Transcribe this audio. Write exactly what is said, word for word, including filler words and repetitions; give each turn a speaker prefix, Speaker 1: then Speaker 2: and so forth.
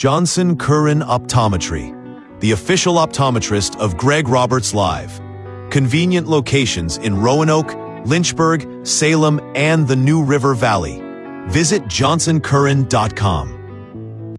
Speaker 1: Johnson Curran Optometry, the official optometrist of Greg Roberts Live. Convenient locations in Roanoke, Lynchburg, Salem, and the New River Valley. Visit johnson curran dot com.